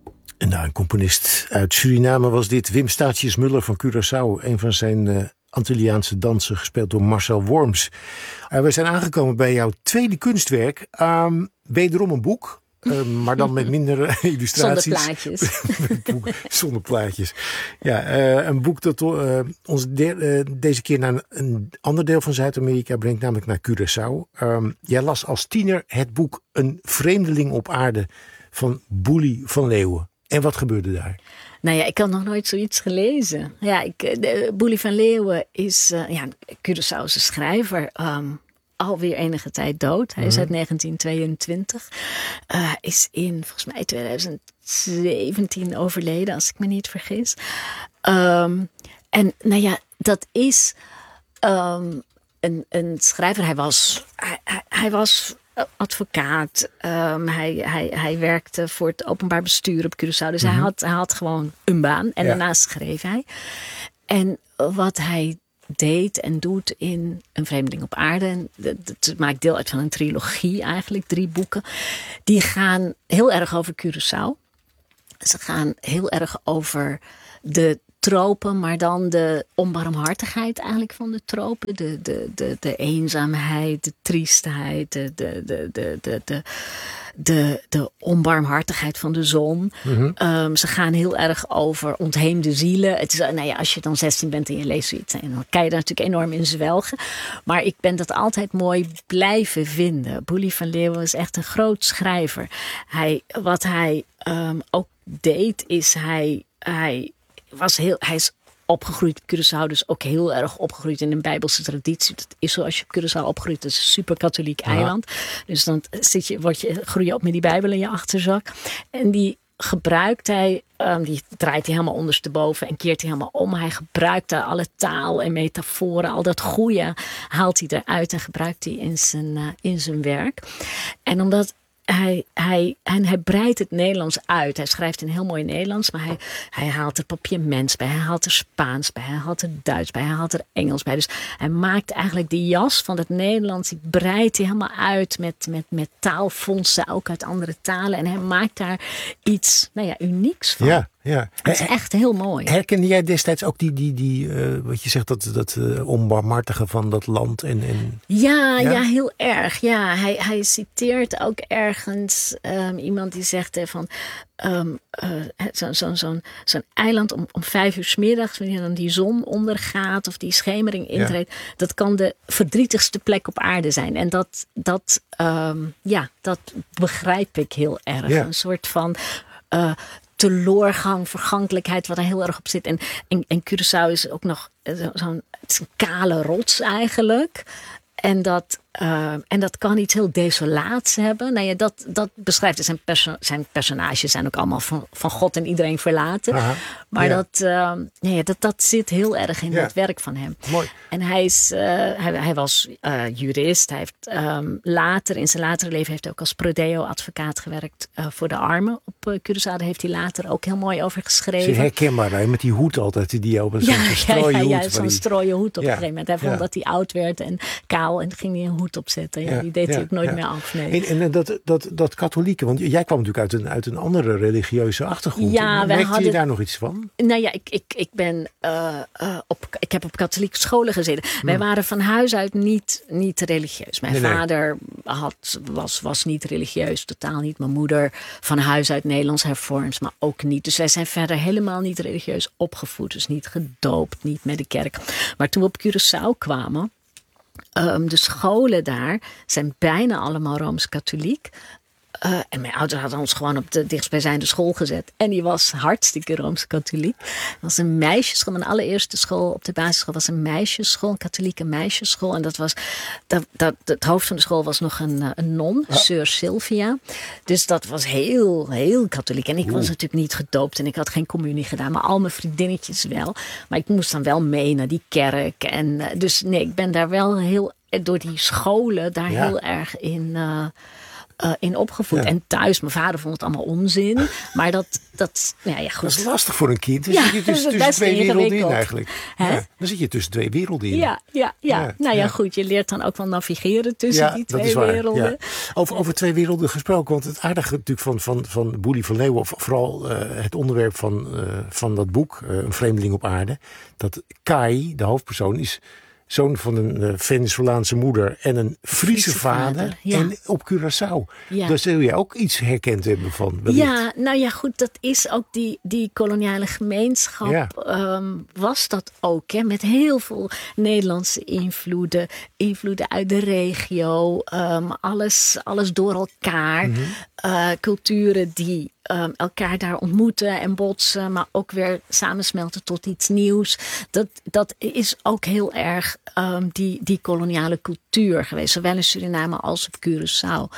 Een componist uit Suriname was dit. Wim Statius Muller van Curaçao. Een van zijn Antilliaanse dansen, gespeeld door Marcel Worms. We zijn aangekomen bij jouw tweede kunstwerk. Wederom een boek. Maar dan met minder illustraties. Zonder plaatjes. Zonder plaatjes. Ja, een boek dat ons deze keer naar een ander deel van Zuid-Amerika brengt, namelijk naar Curaçao. Jij las als tiener het boek Een vreemdeling op aarde van Boelie van Leeuwen. En wat gebeurde daar? Nou ja, ik had nog nooit zoiets gelezen. Ja, Boelie van Leeuwen is een Curaçaose schrijver. Alweer enige tijd dood. Hij is uit 1922. Is in, volgens mij, 2017 overleden, als ik me niet vergis. En nou ja, dat is een schrijver. Hij was advocaat. Hij werkte voor het openbaar bestuur op Curaçao. Dus hij had gewoon een baan. En daarnaast schreef hij. En wat hij deed en doet in Een vreemdeling op aarde. En dat maakt deel uit van een trilogie eigenlijk. 3 boeken. Die gaan heel erg over Curaçao. Ze gaan heel erg over de tropen, maar dan de onbarmhartigheid eigenlijk van de tropen. De eenzaamheid, de triestheid, de onbarmhartigheid van de zon. Ze gaan heel erg over ontheemde zielen. Het is, als je dan 16 bent en je leest zoiets, dan kan je daar natuurlijk enorm in zwelgen. Maar ik ben dat altijd mooi blijven vinden. Boelie van Leeuwen is echt een groot schrijver. Wat hij ook deed, is hij is opgegroeid op Curaçao, dus ook heel erg opgegroeid in een Bijbelse traditie. Dat is zoals je op Curaçao opgroeit. Dat is een super katholiek eiland. Dus dan groei je op met die Bijbel in je achterzak. En die gebruikt hij, die draait hij helemaal ondersteboven en keert hij helemaal om. Hij gebruikt daar alle taal en metaforen, al dat goede haalt hij eruit en gebruikt hij in zijn werk. En omdat hij breidt het Nederlands uit. Hij schrijft in heel mooi Nederlands, maar hij haalt er papiaments bij. Hij haalt er Spaans bij. Hij haalt er Duits bij. Hij haalt er Engels bij. Dus hij maakt eigenlijk die jas van het Nederlands, die breidt hij helemaal uit met taalfondsen, ook uit andere talen. En hij maakt daar iets unieks van. Ja. Het is echt heel mooi. Herkende jij destijds ook die wat je zegt, dat onbarmhartige van dat land? Ja, heel erg. Ja, hij citeert ook ergens iemand die zegt van zo'n eiland om 5 uur 's middags, wanneer dan die zon ondergaat of die schemering intreedt, dat kan de verdrietigste plek op aarde zijn. En dat begrijp ik heel erg. Ja. Een soort van teloorgang, vergankelijkheid, wat er heel erg op zit. En Curaçao is ook nog het is een kale rots eigenlijk. En dat kan iets heel desolaats hebben. Nou ja, dat beschrijft zijn personages zijn ook allemaal van God en iedereen verlaten. Aha, maar dat zit heel erg in het werk van hem. Mooi. En hij was jurist. Hij heeft in zijn latere leven heeft hij ook als prodeo-advocaat gewerkt voor de armen op Curaçao. Daar heeft hij later ook heel mooi over geschreven. Het is herkenbaar, hè? Met die hoed altijd, die op zo'n strooien hoed. Ja, zo'n strooien hoed op een gegeven moment. Hij vond dat hij oud werd en kaal en ging hij een hoed opzetten. Ja, die deed hij ook nooit meer af. Nee. En dat katholieke, want jij kwam natuurlijk uit een andere religieuze achtergrond. Ja, merkte je daar nog iets van? Nou ja, ik heb op katholieke scholen gezeten. Wij waren van huis uit niet religieus. Mijn vader was niet religieus, totaal niet. Mijn moeder van huis uit Nederlands hervormd, maar ook niet. Dus wij zijn verder helemaal niet religieus opgevoed. Dus niet gedoopt, niet met de kerk. Maar toen we op Curaçao kwamen, de scholen daar zijn bijna allemaal Rooms-Katholiek. En mijn ouders hadden ons gewoon op de dichtstbijzijnde school gezet. En die was hartstikke Rooms-Katholiek. Dat was een meisjesschool. Mijn allereerste school op de basisschool was een meisjesschool. Een katholieke meisjesschool. En het hoofd van de school was nog een non. Sœur Sylvia. Dus dat was heel, heel katholiek. En ik was natuurlijk niet gedoopt. En ik had geen communie gedaan. Maar al mijn vriendinnetjes wel. Maar ik moest dan wel mee naar die kerk. En dus nee, ik ben daar wel heel door die scholen daar heel erg in in opgevoed. Ja. En thuis, mijn vader vond het allemaal onzin. Maar dat goed. Dat is lastig voor een kind. Dan Ja, zit je dat is tussen best twee werelden in ingewikkeld. eigenlijk. Hè? Ja, dan zit je tussen twee werelden in. Ja. Nou ja, goed. Je leert dan ook wel navigeren tussen die twee werelden. Ja. Over twee werelden gesproken. Want het aardige natuurlijk van Boelie van Leeuwen, of vooral het onderwerp van dat boek, Een vreemdeling op aarde, dat Kai, de hoofdpersoon, is zoon van een Venezolaanse moeder en een Friese vader. Ja. En op Curaçao. Ja. Daar zul je ook iets herkend hebben van. Wellicht. Ja, nou ja, goed, dat is ook die koloniale gemeenschap. Was dat ook, hè, met heel veel Nederlandse invloeden uit de regio, alles door elkaar. Culturen die elkaar daar ontmoeten en botsen, maar ook weer samensmelten tot iets nieuws. Dat is ook heel erg die koloniale cultuur geweest, zowel in Suriname als op Curaçao.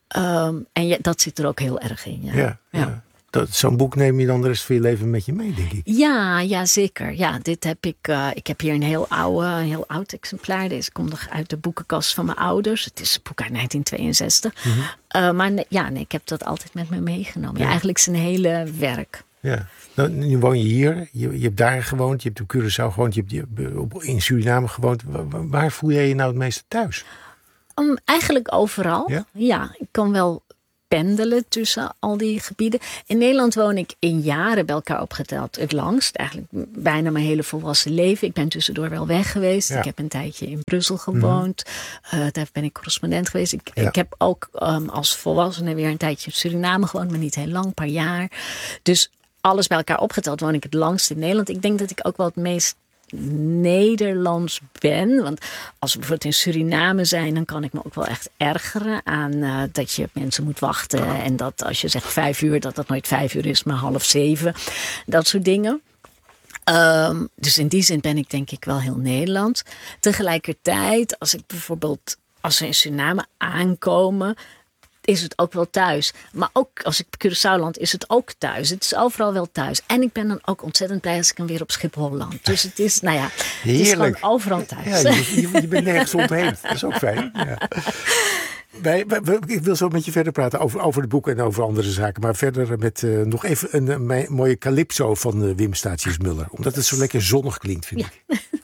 En dat zit er ook heel erg in. Ja. Zo'n boek neem je dan de rest van je leven met je mee, denk ik. Ja, zeker. Ja, dit heb ik heb hier een heel oud exemplaar. Deze komt nog uit de boekenkast van mijn ouders. Het is een boek uit 1962. Maar ik heb dat altijd met me meegenomen. Ja, eigenlijk zijn hele werk. Ja. Nou, nu woon je hier. Je hebt daar gewoond. Je hebt op Curaçao gewoond. Je hebt in Suriname gewoond. Waar voel jij je nou het meeste thuis? Eigenlijk overal. Ja, ik kan wel pendelen tussen al die gebieden. In Nederland woon ik in jaren bij elkaar opgeteld het langst. Eigenlijk bijna mijn hele volwassen leven. Ik ben tussendoor wel weg geweest. Ja. Ik heb een tijdje in Brussel gewoond. Daar ben ik correspondent geweest. Ik heb ook als volwassene weer een tijdje in Suriname gewoond. Maar niet heel lang, een paar jaar. Dus alles bij elkaar opgeteld woon ik het langst in Nederland. Ik denk dat ik ook wel het meest Nederlands ben. Want als we bijvoorbeeld in Suriname zijn, dan kan ik me ook wel echt ergeren aan dat je mensen moet wachten. En dat als je zegt 5 uur, dat nooit 5 uur is, maar 6:30. Dat soort dingen. Dus in die zin ben ik denk ik wel heel Nederlands. Tegelijkertijd, als we in Suriname aankomen, is het ook wel thuis. Maar ook als ik op Curaçao land, is het ook thuis. Het is overal wel thuis. En ik ben dan ook ontzettend blij als ik dan weer op Schiphol land. Dus het is, het is gewoon overal thuis. Ja, je bent nergens ontheen. Dat is ook fijn. Ja. Ik wil zo met je verder praten over het boek en over andere zaken. Maar verder met nog even een mooie calypso van Wim Statius Müller. Omdat het zo lekker zonnig klinkt, vind ik.